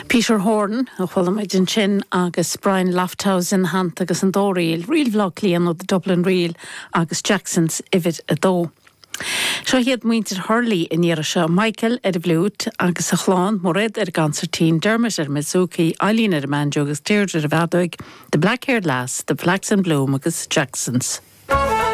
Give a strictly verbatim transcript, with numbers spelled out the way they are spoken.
Peter Horton, a chhuilim id an sin agus Brian Lofthausen hant agus an dóréil, riil bhlog líon ó the Dublin Reel agus Jackson's ifid a dó. Seo hiad muintir Hurley in éire seo Michael ar a bhlút agus a chláán mored ar gancertín Dermot ar Mizuki, Eileen ar a manjo agus Deirdre ar a bhadóig, the black-haired lass, the flaxen bloom agus Jackson's.